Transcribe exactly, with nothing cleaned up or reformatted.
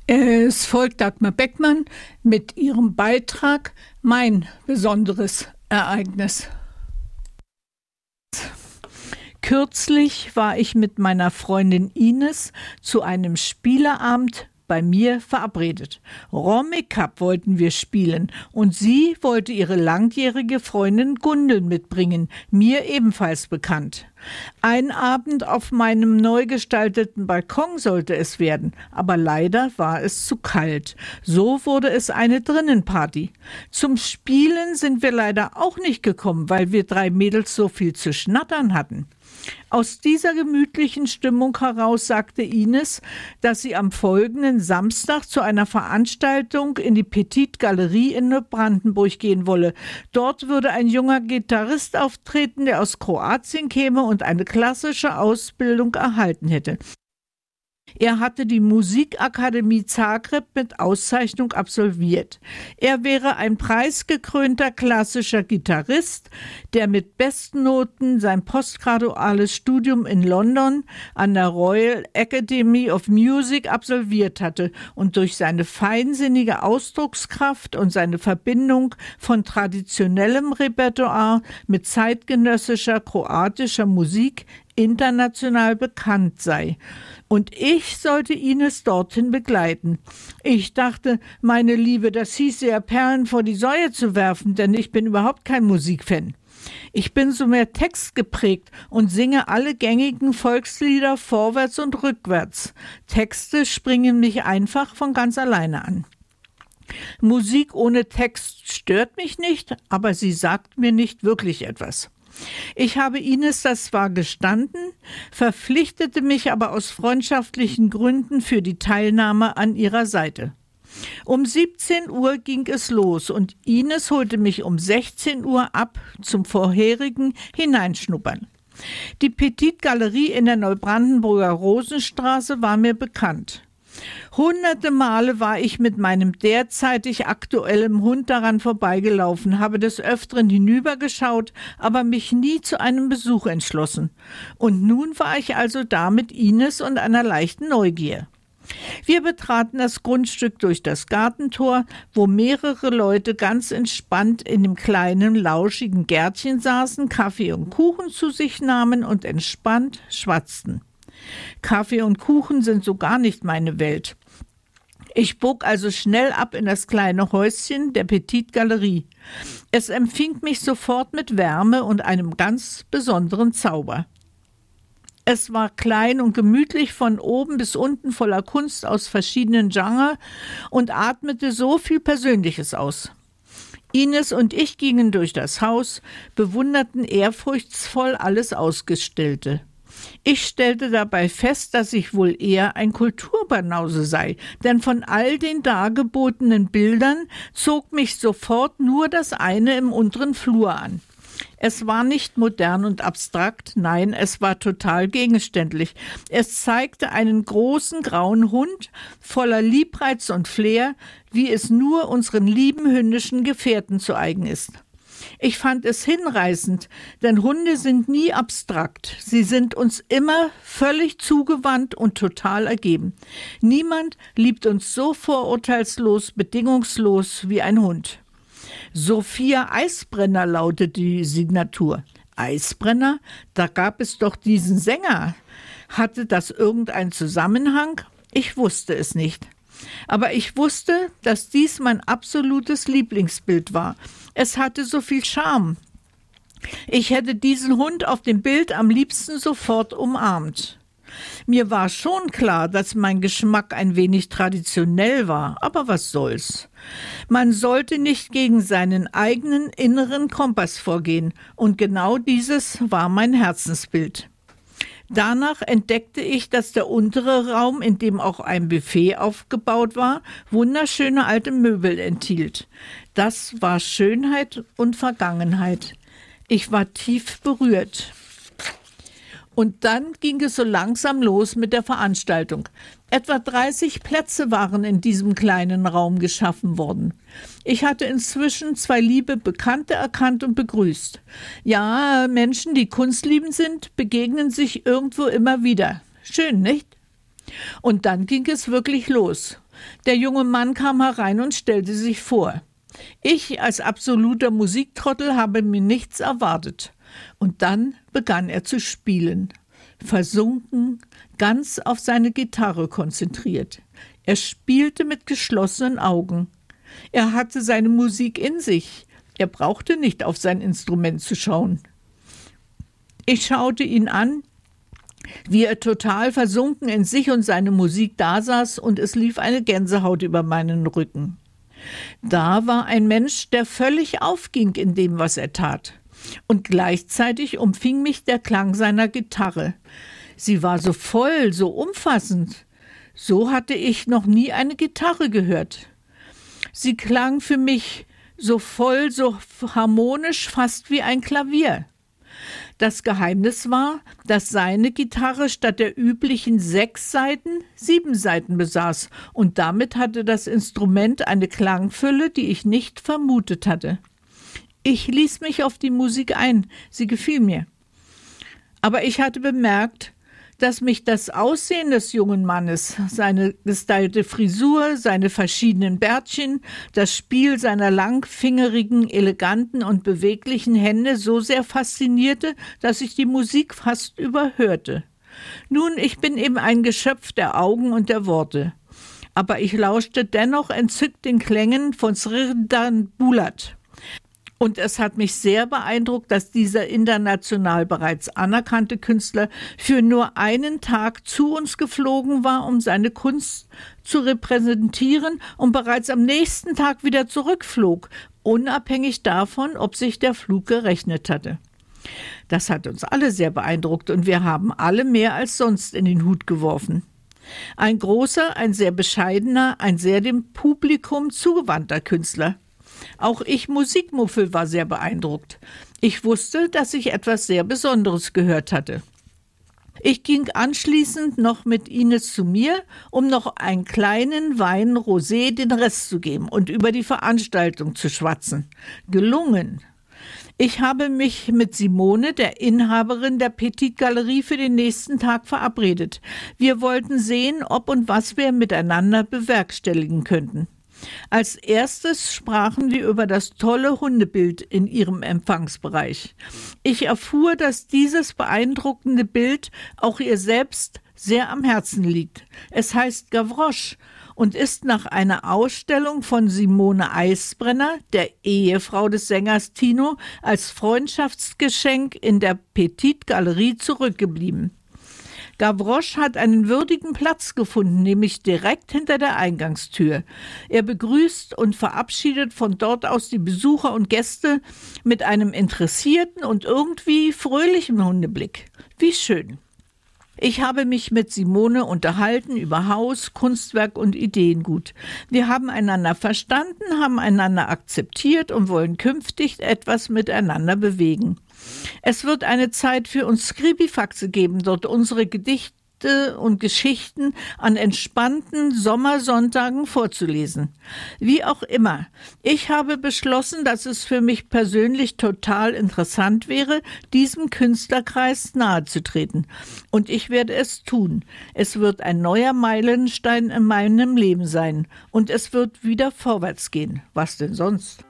Es folgt Dagmar Beckmann mit ihrem Beitrag Mein besonderes Ereignis. Kürzlich war ich mit meiner Freundin Ines zu einem Spieleabend bei mir verabredet. Romy Cup wollten wir spielen und sie wollte ihre langjährige Freundin Gundel mitbringen, mir ebenfalls bekannt. Ein Abend auf meinem neu gestalteten Balkon sollte es werden, aber leider war es zu kalt. So wurde es eine Drinnenparty. Zum Spielen sind wir leider auch nicht gekommen, weil wir drei Mädels so viel zu schnattern hatten. Aus dieser gemütlichen Stimmung heraus sagte Ines, dass sie am folgenden Samstag zu einer Veranstaltung in die Petite Galerie in Neubrandenburg gehen wolle. Dort würde ein junger Gitarrist auftreten, der aus Kroatien käme und eine klassische Ausbildung erhalten hätte. Er hatte die Musikakademie Zagreb mit Auszeichnung absolviert. Er wäre ein preisgekrönter klassischer Gitarrist, der mit Bestnoten sein postgraduales Studium in London an der Royal Academy of Music absolviert hatte und durch seine feinsinnige Ausdruckskraft und seine Verbindung von traditionellem Repertoire mit zeitgenössischer kroatischer Musik international bekannt sei. Und ich sollte Ines dorthin begleiten. Ich dachte, meine Liebe, das hieße ja Perlen vor die Säue zu werfen, denn ich bin überhaupt kein Musikfan. Ich bin so mehr textgeprägt und singe alle gängigen Volkslieder vorwärts und rückwärts. Texte springen mich einfach von ganz alleine an. Musik ohne Text stört mich nicht, aber sie sagt mir nicht wirklich etwas. Ich habe Ines das zwar gestanden, verpflichtete mich aber aus freundschaftlichen Gründen für die Teilnahme an ihrer Seite. Um siebzehn Uhr ging es los und Ines holte mich um sechzehn Uhr ab zum vorherigen Hineinschnuppern. Die Petite Galerie in der Neubrandenburger Rosenstraße war mir bekannt. Hunderte Male war ich mit meinem derzeitig aktuellen Hund daran vorbeigelaufen, habe des Öfteren hinübergeschaut, aber mich nie zu einem Besuch entschlossen. Und nun war ich also da mit Ines und einer leichten Neugier. Wir betraten das Grundstück durch das Gartentor, wo mehrere Leute ganz entspannt in dem kleinen, lauschigen Gärtchen saßen, Kaffee und Kuchen zu sich nahmen und entspannt schwatzten. Kaffee und Kuchen sind so gar nicht meine Welt. Ich bog also schnell ab in das kleine Häuschen der Petite Galerie. Es empfing mich sofort mit Wärme und einem ganz besonderen Zauber. Es war klein und gemütlich von oben bis unten voller Kunst aus verschiedenen Genres und atmete so viel Persönliches aus. Ines und ich gingen durch das Haus, bewunderten ehrfurchtsvoll alles Ausgestellte. Ich stellte dabei fest, dass ich wohl eher ein Kulturbanause sei, denn von all den dargebotenen Bildern zog mich sofort nur das eine im unteren Flur an. Es war nicht modern und abstrakt, nein, es war total gegenständlich. Es zeigte einen großen grauen Hund voller Liebreiz und Flair, wie es nur unseren lieben hündischen Gefährten zu eigen ist. Ich fand es hinreißend, denn Hunde sind nie abstrakt. Sie sind uns immer völlig zugewandt und total ergeben. Niemand liebt uns so vorurteilslos, bedingungslos wie ein Hund. Sophia Eisbrenner lautet die Signatur. Eisbrenner? Da gab es doch diesen Sänger. Hatte das irgendeinen Zusammenhang? Ich wusste es nicht. Aber ich wusste, dass dies mein absolutes Lieblingsbild war. Es hatte so viel Charme. Ich hätte diesen Hund auf dem Bild am liebsten sofort umarmt. Mir war schon klar, dass mein Geschmack ein wenig traditionell war, aber was soll's. Man sollte nicht gegen seinen eigenen inneren Kompass vorgehen, und genau dieses war mein Herzensbild. Danach entdeckte ich, dass der untere Raum, in dem auch ein Buffet aufgebaut war, wunderschöne alte Möbel enthielt. Das war Schönheit und Vergangenheit. Ich war tief berührt. Und dann ging es so langsam los mit der Veranstaltung. Etwa dreißig Plätze waren in diesem kleinen Raum geschaffen worden. Ich hatte inzwischen zwei liebe Bekannte erkannt und begrüßt. Ja, Menschen, die kunstliebend sind, begegnen sich irgendwo immer wieder. Schön, nicht? Und dann ging es wirklich los. Der junge Mann kam herein und stellte sich vor. Ich als absoluter Musiktrottel habe mir nichts erwartet. Und dann begann er zu spielen, versunken, ganz auf seine Gitarre konzentriert. Er spielte mit geschlossenen Augen. Er hatte seine Musik in sich. Er brauchte nicht auf sein Instrument zu schauen. Ich schaute ihn an, wie er total versunken in sich und seine Musik dasaß, und es lief eine Gänsehaut über meinen Rücken. Da war ein Mensch, der völlig aufging in dem, was er tat. Und gleichzeitig umfing mich der Klang seiner Gitarre. Sie war so voll, so umfassend. So hatte ich noch nie eine Gitarre gehört. Sie klang für mich so voll, so harmonisch, fast wie ein Klavier. Das Geheimnis war, dass seine Gitarre statt der üblichen sechs Saiten sieben Saiten besaß, und damit hatte das Instrument eine Klangfülle, die ich nicht vermutet hatte. Ich ließ mich auf die Musik ein, sie gefiel mir. Aber ich hatte bemerkt, dass mich das Aussehen des jungen Mannes, seine gestylte Frisur, seine verschiedenen Bärtchen, das Spiel seiner langfingerigen, eleganten und beweglichen Hände so sehr faszinierte, dass ich die Musik fast überhörte. Nun, ich bin eben ein Geschöpf der Augen und der Worte. Aber ich lauschte dennoch entzückt den Klängen von Sridhar Bulat. Und es hat mich sehr beeindruckt, dass dieser international bereits anerkannte Künstler für nur einen Tag zu uns geflogen war, um seine Kunst zu repräsentieren, und bereits am nächsten Tag wieder zurückflog, unabhängig davon, ob sich der Flug gerechnet hatte. Das hat uns alle sehr beeindruckt, und wir haben alle mehr als sonst in den Hut geworfen. Ein großer, ein sehr bescheidener, ein sehr dem Publikum zugewandter Künstler. Auch ich, Musikmuffel, war sehr beeindruckt. Ich wusste, dass ich etwas sehr Besonderes gehört hatte. Ich ging anschließend noch mit Ines zu mir, um noch einen kleinen Wein Rosé den Rest zu geben und über die Veranstaltung zu schwatzen. Gelungen. Ich habe mich mit Simone, der Inhaberin der Petite Galerie, für den nächsten Tag verabredet. Wir wollten sehen, ob und was wir miteinander bewerkstelligen könnten. Als erstes sprachen wir über das tolle Hundebild in ihrem Empfangsbereich. Ich erfuhr, dass dieses beeindruckende Bild auch ihr selbst sehr am Herzen liegt. Es heißt Gavroche und ist nach einer Ausstellung von Simone Eisbrenner, der Ehefrau des Sängers Tino, als Freundschaftsgeschenk in der Petite Galerie zurückgeblieben. Gavroche hat einen würdigen Platz gefunden, nämlich direkt hinter der Eingangstür. Er begrüßt und verabschiedet von dort aus die Besucher und Gäste mit einem interessierten und irgendwie fröhlichen Hundeblick. Wie schön. Ich habe mich mit Simone unterhalten über Haus, Kunstwerk und Ideengut. Wir haben einander verstanden, haben einander akzeptiert und wollen künftig etwas miteinander bewegen. Es wird eine Zeit für uns Skribifaxe geben, dort unsere Gedichte und Geschichten an entspannten Sommersonntagen vorzulesen. Wie auch immer, ich habe beschlossen, dass es für mich persönlich total interessant wäre, diesem Künstlerkreis nahezutreten. Und ich werde es tun. Es wird ein neuer Meilenstein in meinem Leben sein. Und es wird wieder vorwärts gehen. Was denn sonst?